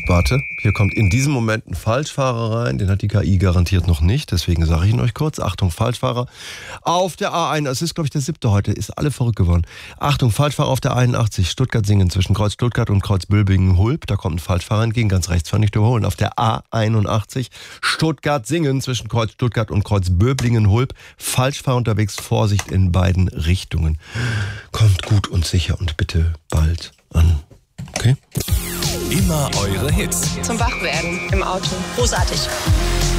Warte, hier kommt in diesem Moment ein Falschfahrer rein. Den hat die KI garantiert noch nicht. Deswegen sage ich ihn euch kurz. Achtung, Falschfahrer auf der A1. Es ist, glaube ich, der 7. heute. Ist alle verrückt geworden. Achtung, Falschfahrer auf der 81. Stuttgart-Singen zwischen Kreuz Stuttgart und Kreuz Bülbingen-Hulb. Da kommt ein Falschfahrer entgegen. Ganz rechts fahren, nicht überholen. Auf der A81. Stuttgart-Singen zwischen Kreuz Stuttgart und Kreuz Böblingen-Hulb. Falschfahrer unterwegs. Vorsicht in beiden Richtungen. Kommt gut und sicher und bitte bald an. Okay? Immer eure Hits. Zum Wachwerden im Auto. Großartig.